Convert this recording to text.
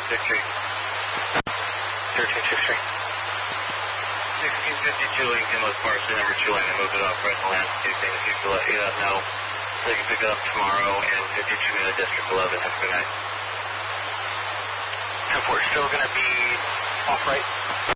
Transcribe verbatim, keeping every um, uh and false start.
six three. thirteen sixty-three. sixteen fifty-two Lincoln was partially number two lane. They moved it off right in the landscaping. If you could let you know, so you can pick it up tomorrow and fifty-two in the District eleven. Have a good night. ten four, still going to be off right.